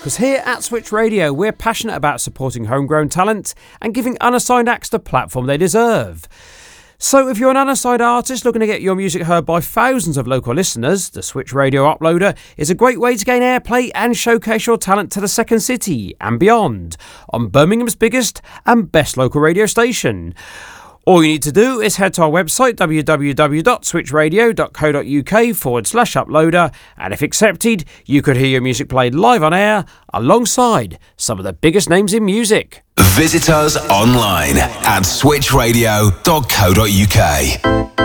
because here at Switch Radio we're passionate about supporting homegrown talent and giving unassigned acts the platform they deserve. So if you're an unassigned artist looking to get your music heard by thousands of local listeners, the Switch Radio Uploader is a great way to gain airplay and showcase your talent to the second city and beyond on Birmingham's biggest and best local radio station. All you need to do is head to our website www.switchradio.co.uk/uploader, and if accepted, you could hear your music played live on air alongside some of the biggest names in music. Visit us online at switchradio.co.uk.